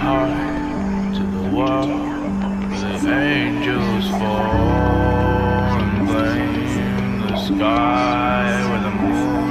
heart to the world where the angels fall and blame the sky where the moon